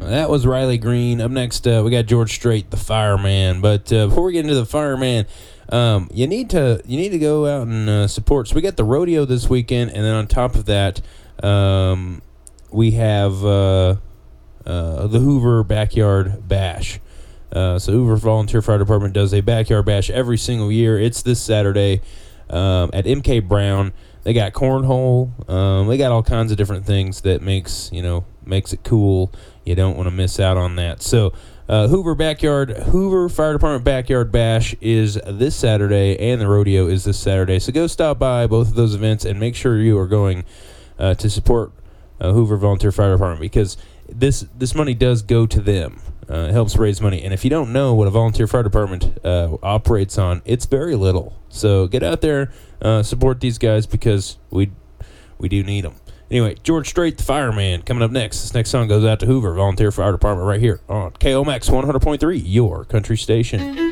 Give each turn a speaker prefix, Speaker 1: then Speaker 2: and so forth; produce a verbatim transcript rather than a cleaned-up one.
Speaker 1: that was Riley Green. Up next, uh, we got George Strait, the fireman. But uh, before we get into the fireman, um, you need to you need to go out and uh, support. So we got the rodeo this weekend, and then on top of that, um, we have uh, uh, the Hoover Backyard Bash. Uh, so Hoover Volunteer Fire Department does a backyard bash every single year. It's this Saturday um, at M K Brown. They got cornhole. Um, they got all kinds of different things that makes you know makes it cool. You don't want to miss out on that. So uh, Hoover Backyard Hoover Fire Department Backyard Bash is this Saturday, and the rodeo is this Saturday. So go stop by both of those events and make sure you are going uh, to support uh, Hoover Volunteer Fire Department, because this this money does go to them. Uh, it helps raise money. And if you don't know what a volunteer fire department uh, operates on, it's very little. So get out there, uh, support these guys, because we we do need them. Anyway, George Strait, the fireman, coming up next. This next song goes out to Hoover Volunteer Fire Department right here on K O M X one hundred point three, your country station.